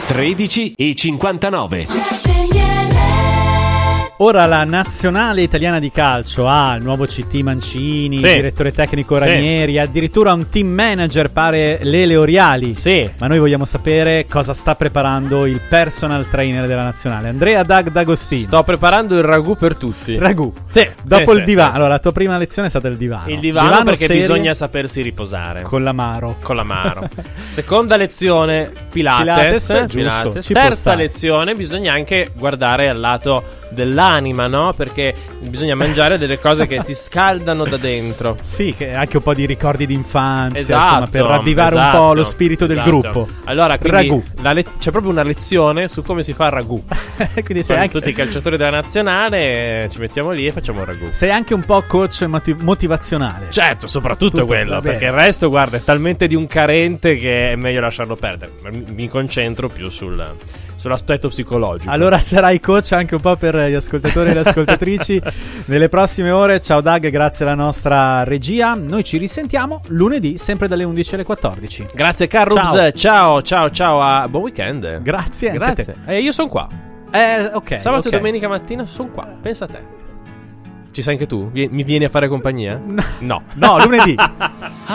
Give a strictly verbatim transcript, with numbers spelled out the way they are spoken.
tredici e cinquantanove. Ora la nazionale italiana di calcio ha il nuovo C T Mancini, sì. il direttore tecnico sì. Ranieri, addirittura un team manager, pare Lele Oriali. Sì. Ma noi vogliamo sapere cosa sta preparando il personal trainer della nazionale, Andrea Dag D'Agostino. Sto preparando il ragù per tutti. Ragù. Sì. Dopo sì, il divano. sì. Allora, la tua prima lezione è stata il divano. Il divano, divano perché serie bisogna sapersi riposare. con l'amaro. Con l'amaro. Seconda lezione, Pilates. Pilates, giusto, Pilates. ci può Terza stare. lezione, bisogna anche guardare al lato dell'anima, no? Perché bisogna mangiare delle cose che ti scaldano da dentro. Sì, che anche un po' di ricordi d'infanzia, Esatto, insomma, per ravvivare esatto, un po' lo spirito del esatto. gruppo. Allora, quindi Ragù. la le- c'è proprio una lezione su come si fa il ragù. Quindi sei Con anche, tutti i calciatori della nazionale, ci mettiamo lì e facciamo il ragù. sei anche un po' coach moti- motivazionale. Certo, soprattutto Tutto, quello, va bene. perché il resto, guarda, è talmente di un carente che è meglio lasciarlo perdere. Mi, mi concentro più sul, sull'aspetto psicologico. Allora sarai coach anche un po' per gli ascoltatori e le ascoltatrici nelle prossime ore. Ciao Dag, grazie alla nostra regia. Noi ci risentiamo lunedì, sempre dalle undici alle quattordici. Grazie Carrubs, Ciao. ciao ciao ciao, a buon weekend. Grazie, anche a Grazie. te. E io sono qua. Eh, ok. Sabato ok. e domenica mattina sono qua, pensa a te. Ci sei anche tu? Vie- mi vieni a fare compagnia? No. No. No, lunedì.